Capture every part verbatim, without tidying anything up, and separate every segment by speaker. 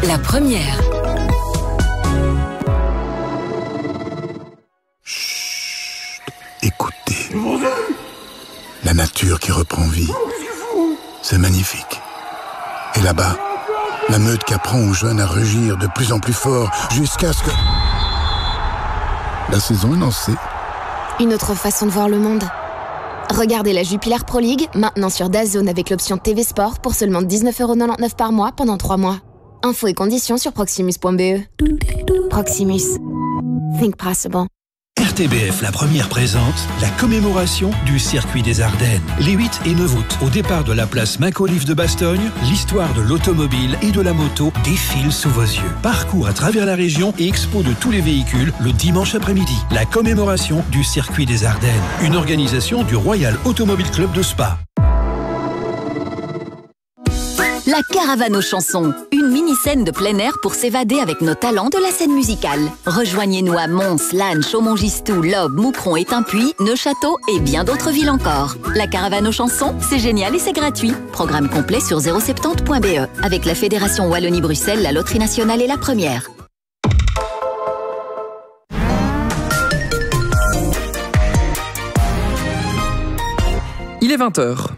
Speaker 1: La première.
Speaker 2: Chut, écoutez. La nature qui reprend vie. C'est magnifique. Et là-bas, la meute qui apprend aux jeunes à rugir de plus en plus fort jusqu'à ce que... La saison est lancée.
Speaker 3: Une autre façon de voir le monde. Regardez la Jupiler Pro League, maintenant sur DAZN avec l'option T V Sport pour seulement dix-neuf euros quatre-vingt-dix-neuf par mois pendant trois mois. Infos et conditions sur proximus point b e. Proximus. Think possible.
Speaker 4: R T B F La Première présente la commémoration du circuit des Ardennes. Les huit et neuf août, au départ de la place Macauliffe de Bastogne, l'histoire de l'automobile et de la moto défile sous vos yeux. Parcours à travers la région et expo de tous les véhicules le dimanche après-midi. La commémoration du circuit des Ardennes. Une organisation du Royal Automobile Club de Spa.
Speaker 1: La caravane aux chansons, une mini-scène de plein air pour s'évader avec nos talents de la scène musicale. Rejoignez-nous à Mons, Lannes, Chaumont-Gistou, l'Aube, Moucron, Étain-Puy, Neufchâteau et bien d'autres villes encore. La caravane aux chansons, c'est génial et c'est gratuit. Programme complet sur zéro soixante-dix point b e avec la Fédération Wallonie-Bruxelles, la Loterie Nationale et la Première.
Speaker 5: Il est vingt heures.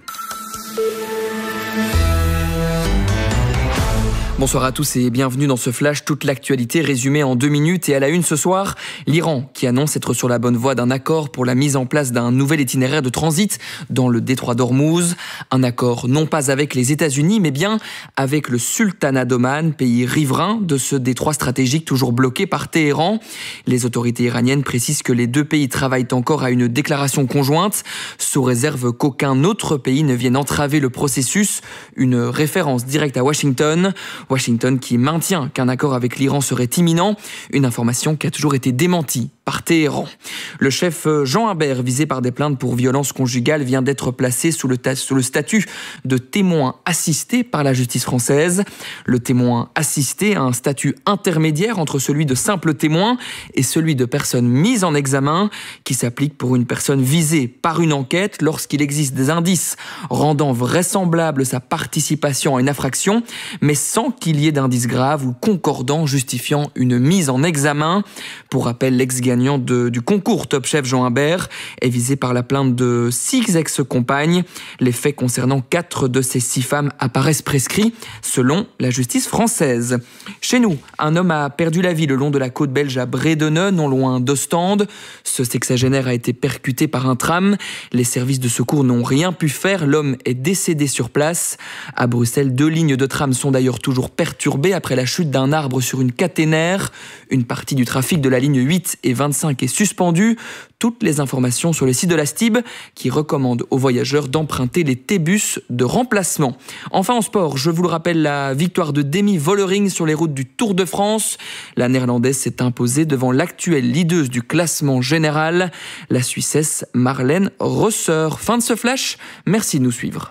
Speaker 5: Bonsoir à tous et bienvenue dans ce flash, toute l'actualité résumée en deux minutes. Et à la une ce soir, l'Iran qui annonce être sur la bonne voie d'un accord pour la mise en place d'un nouvel itinéraire de transit dans le détroit d'Ormuz. Un accord non pas avec les États-Unis, mais bien avec le Sultanat d'Oman, pays riverain de ce détroit stratégique toujours bloqué par Téhéran. Les autorités iraniennes précisent que les deux pays travaillent encore à une déclaration conjointe, sous réserve qu'aucun autre pays ne vienne entraver le processus. Une référence directe à Washington. Washington qui maintient qu'un accord avec l'Iran serait imminent, une information qui a toujours été démentie par Téhéran. Le chef Jean Imbert, visé par des plaintes pour violence conjugale, vient d'être placé sous le, sous le statut de témoin assisté par la justice française. Le témoin assisté a un statut intermédiaire entre celui de simple témoin et celui de personne mise en examen, qui s'applique pour une personne visée par une enquête lorsqu'il existe des indices rendant vraisemblable sa participation à une infraction, mais sans qu'il y ait d'indices graves ou concordants justifiant une mise en examen. Pour rappel, l'ex-gagnant de, du concours Top Chef Jean Imbert est visé par la plainte de six ex-compagnes. Les faits concernant quatre de ces six femmes apparaissent prescrits, selon la justice française. Chez nous, un homme a perdu la vie le long de la côte belge à Brédeneux, non loin d'Ostende. Ce sexagénaire a été percuté par un tram. Les services de secours n'ont rien pu faire. L'homme est décédé sur place. À Bruxelles, deux lignes de tram sont d'ailleurs toujours perturbées après la chute d'un arbre sur une caténaire. Une partie du trafic de la ligne huit et vingt-cinq est suspendue. Toutes les informations sur le site de la Stib qui recommande aux voyageurs d'emprunter les T-bus de remplacement. Enfin en sport, je vous le rappelle, la victoire de Demi Vollering sur les routes du Tour de France. La néerlandaise s'est imposée devant l'actuelle leader du classement général, la Suissesse Marlène Rosser. Fin de ce flash, merci de nous suivre.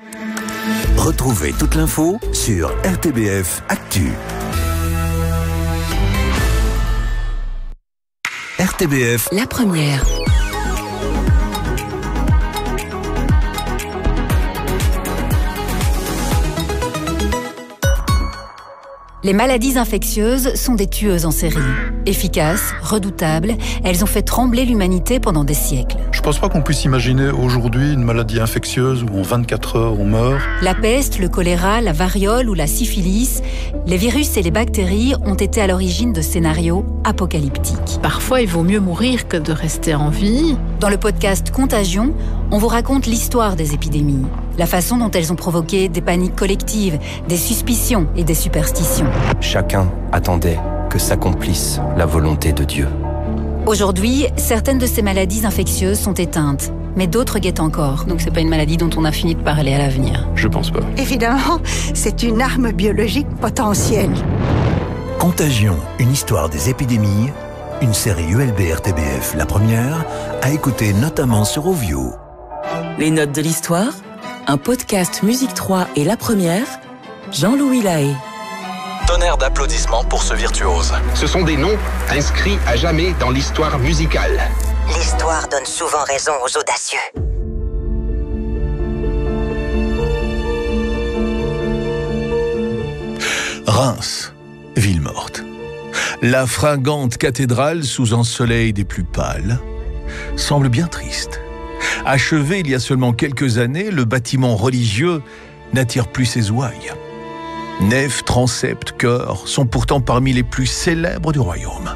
Speaker 6: Retrouvez toute l'info sur R T B F Actu. R T B F
Speaker 1: La Première. Les maladies infectieuses sont des tueuses en série. Efficaces, redoutables, elles ont fait trembler l'humanité pendant des siècles.
Speaker 7: Je pense pas qu'on puisse imaginer aujourd'hui une maladie infectieuse où en vingt-quatre heures on meurt.
Speaker 1: La peste, le choléra, la variole ou la syphilis, les virus et les bactéries ont été à l'origine de scénarios apocalyptiques.
Speaker 8: Parfois, il vaut mieux mourir que de rester en vie.
Speaker 1: Dans le podcast Contagion, on vous raconte l'histoire des épidémies, la façon dont elles ont provoqué des paniques collectives, des suspicions et des superstitions.
Speaker 9: Chacun attendait que s'accomplisse la volonté de Dieu.
Speaker 1: Aujourd'hui, certaines de ces maladies infectieuses sont éteintes, mais d'autres guettent encore. Donc c'est pas une maladie dont on a fini de parler à l'avenir.
Speaker 7: Je pense pas.
Speaker 10: Évidemment, c'est une arme biologique potentielle.
Speaker 6: Contagion, une histoire des épidémies, une série U L B R T B F La Première, à écouter notamment sur Ovio.
Speaker 11: Les notes de l'histoire, un podcast Musique trois et La Première, Jean-Louis Lahaye.
Speaker 12: Tonnerre d'applaudissements pour ce virtuose.
Speaker 13: Ce sont des noms inscrits à jamais dans l'histoire musicale.
Speaker 14: L'histoire donne souvent raison aux audacieux.
Speaker 2: Reims,
Speaker 15: ville morte. La fringante cathédrale, sous un soleil des plus pâles, semble bien triste. Achevé il y a seulement quelques années, le bâtiment religieux n'attire plus ses ouailles. Nef, transept, chœur sont pourtant parmi les plus célèbres du royaume.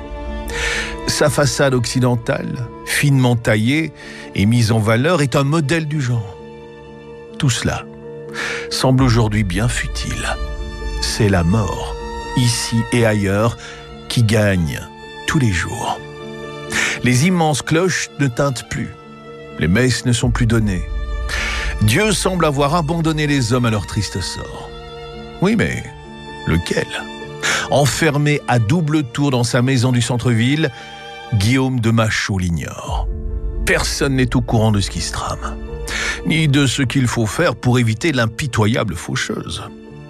Speaker 15: Sa façade occidentale, finement taillée et mise en valeur, est un modèle du genre. Tout cela semble aujourd'hui bien futile. C'est la mort, ici et ailleurs, qui gagne tous les jours. Les immenses cloches ne tintent plus. Les messes ne sont plus données. Dieu semble avoir abandonné les hommes à leur triste sort. Oui, mais lequel ? Enfermé à double tour dans sa maison du centre-ville, Guillaume de Machaut l'ignore. Personne n'est au courant de ce qui se trame, ni de ce qu'il faut faire pour éviter l'impitoyable faucheuse.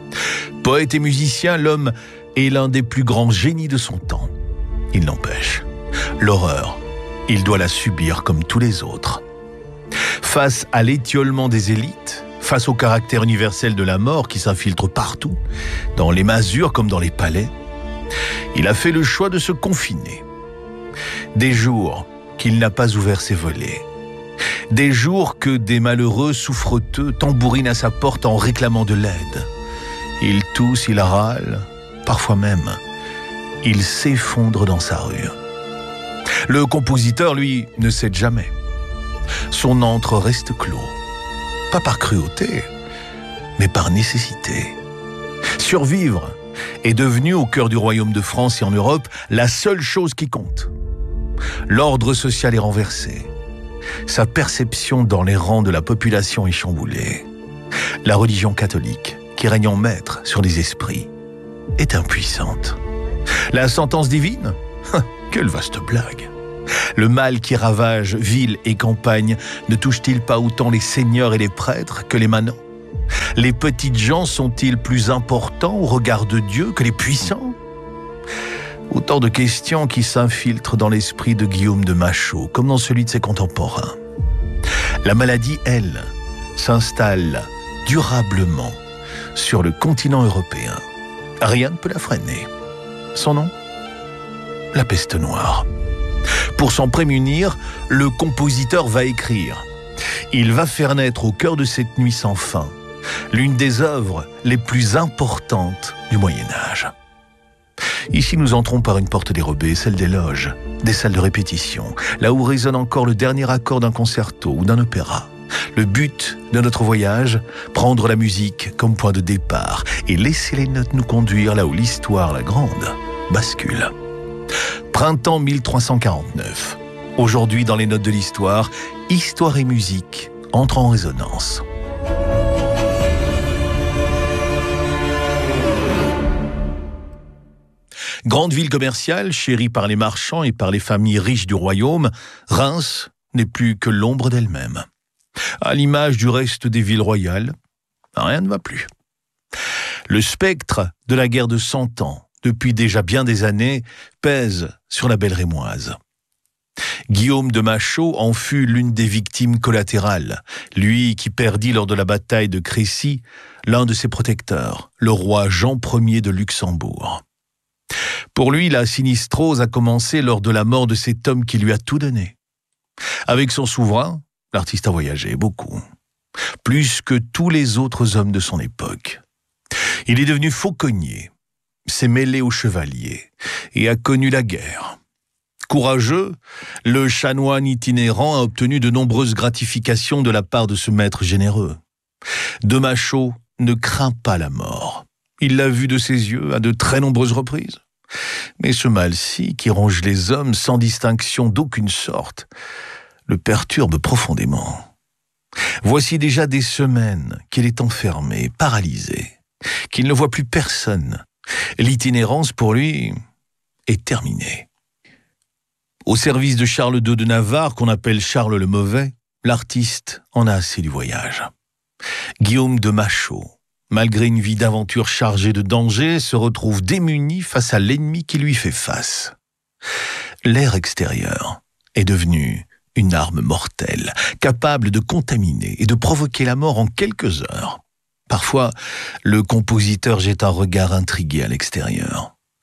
Speaker 15: Poète et musicien, l'homme est l'un des plus grands génies de son temps. Il n'empêche, l'horreur, il doit la subir comme tous les autres. Face à l'étiolement des élites, face au caractère universel de la mort qui s'infiltre partout, dans les masures comme dans les palais, il a fait le choix de se confiner. Des jours qu'il n'a pas ouvert ses volets. Des jours que des malheureux souffreteux tambourinent à sa porte en réclamant de l'aide. Il tousse, il râle, parfois même, il s'effondre dans sa rue. Le compositeur, lui, ne cède jamais. Son antre reste clos. Pas par cruauté, mais par nécessité. Survivre est devenu, au cœur du royaume de France et en Europe, la seule chose qui compte. L'ordre social est renversé. Sa perception dans les rangs de la population est chamboulée. La religion catholique, qui règne en maître sur les esprits, est impuissante. La sentence divine ? Quelle vaste blague! Le mal qui ravage ville et campagne ne touche-t-il pas autant les seigneurs et les prêtres que les manants? Les petites gens sont-ils plus importants au regard de Dieu que les puissants? Autant de questions qui s'infiltrent dans l'esprit de Guillaume de Machaut, comme dans celui de ses contemporains. La maladie, elle, s'installe durablement sur le continent européen. Rien ne peut la freiner. Son nom ? La peste noire. Pour s'en prémunir, le compositeur va écrire. Il va faire naître au cœur de cette nuit sans fin l'une des œuvres les plus importantes du Moyen-Âge. Ici, nous entrons par une porte dérobée, celle des loges, des salles de répétition, là où résonne encore le dernier accord d'un concerto ou d'un opéra. Le but de notre voyage, prendre la musique comme point de départ et laisser les notes nous conduire là où l'histoire, la grande, bascule. Printemps mille trois cent quarante-neuf. Aujourd'hui, dans les notes de l'histoire, histoire et musique entrent en résonance. Grande ville commerciale, chérie par les marchands et par les familles riches du royaume, Reims n'est plus que l'ombre d'elle-même. À l'image du reste des villes royales, rien ne va plus. Le spectre de la guerre de Cent Ans, depuis déjà bien des années, pèse sur la belle Rémoise. Guillaume de Machaut en fut l'une des victimes collatérales, lui qui perdit lors de la bataille de Crécy l'un de ses protecteurs, le roi Jean Ier de Luxembourg. Pour lui, la sinistrose a commencé lors de la mort de cet homme qui lui a tout donné. Avec son souverain, l'artiste a voyagé beaucoup, plus que tous les autres hommes de son époque. Il est devenu fauconnier, s'est mêlé aux chevaliers et a connu la guerre. Courageux, le chanoine itinérant a obtenu de nombreuses gratifications de la part de ce maître généreux. De Machaut ne craint pas la mort. Il l'a vu de ses yeux à de très nombreuses reprises. Mais ce mal-ci, qui ronge les hommes sans distinction d'aucune sorte, le perturbe profondément. Voici déjà des semaines qu'il est enfermé, paralysé, qu'il ne voit plus personne. L'itinérance, pour lui, est terminée. Au service de Charles deux de Navarre, qu'on appelle Charles le Mauvais, l'artiste en a assez du voyage. Guillaume de Machaut, malgré une vie d'aventure chargée de dangers, se retrouve démuni face à l'ennemi qui lui fait face. L'air extérieur est devenu une arme mortelle, capable de contaminer et de provoquer la mort en quelques heures. Parfois, le compositeur jette un regard intrigué à l'extérieur.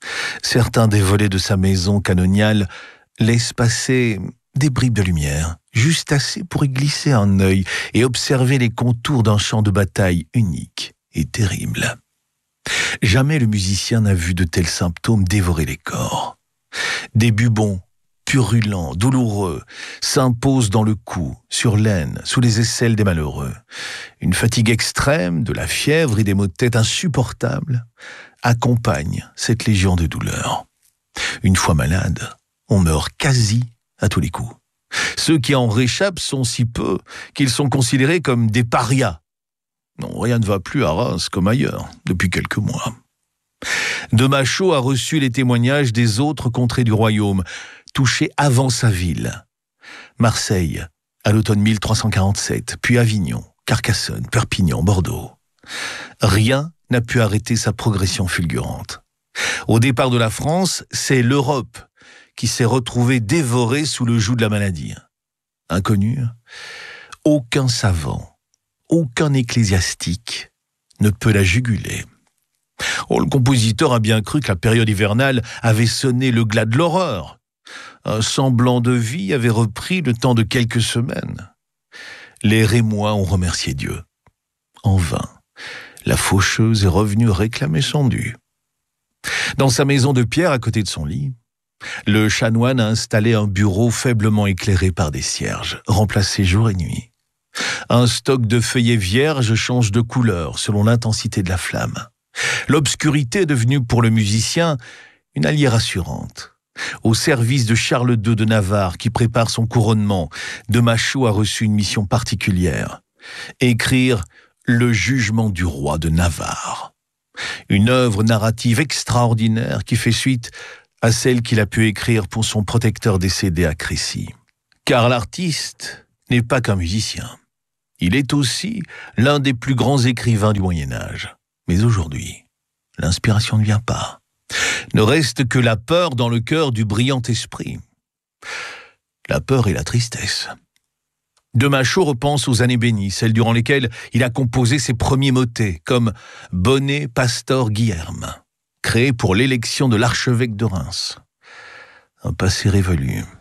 Speaker 15: Certains des volets de sa maison canoniale laissent passer des bribes de lumière, juste assez pour y glisser un œil et observer les contours d'un champ de bataille unique et terrible. Jamais le musicien n'a vu de tels symptômes dévorer les corps. Des bubons purulents, douloureux, s'imposent dans le cou, sur l'aine, sous les aisselles des malheureux. Une fatigue extrême, de la fièvre et des maux de tête insupportables accompagnent cette légion de douleurs. Une fois malade, on meurt quasi à tous les coups. Ceux qui en réchappent sont si peu qu'ils sont considérés comme des parias. Non, rien ne va plus à Reims comme ailleurs, depuis quelques mois. De Machaut a reçu les témoignages des autres contrées du royaume, touchées avant sa ville. Marseille, à l'automne mille trois cent quarante-sept, puis Avignon, Carcassonne, Perpignan, Bordeaux. Rien n'a pu arrêter sa progression fulgurante. Au départ de la France, c'est l'Europe qui s'est retrouvée dévorée sous le joug de la maladie. Inconnu, aucun savant, aucun ecclésiastique ne peut la juguler. Oh, le compositeur a bien cru que la période hivernale avait sonné le glas de l'horreur. Un semblant de vie avait repris le temps de quelques semaines. Les Rémois ont remercié Dieu. En vain, la faucheuse est revenue réclamer son dû. Dans sa maison de pierre à côté de son lit, le chanoine a installé un bureau faiblement éclairé par des cierges, remplacé jour et nuit. Un stock de feuillets vierges change de couleur selon l'intensité de la flamme. L'obscurité est devenue pour le musicien une alliée rassurante. Au service de Charles deux de Navarre, qui prépare son couronnement, de Machaut a reçu une mission particulière. Écrire le jugement du roi de Navarre. Une œuvre narrative extraordinaire qui fait suite à celle qu'il a pu écrire pour son protecteur décédé à Crécy. Car l'artiste n'est pas qu'un musicien. Il est aussi l'un des plus grands écrivains du Moyen-Âge. Mais aujourd'hui, l'inspiration ne vient pas. Ne reste que la peur dans le cœur du brillant esprit. La peur et la tristesse. De Machaut repense aux années bénies, celles durant lesquelles il a composé ses premiers motets, comme « Bonnet Pastor Guilherme », créé pour l'élection de l'archevêque de Reims. Un passé révolu.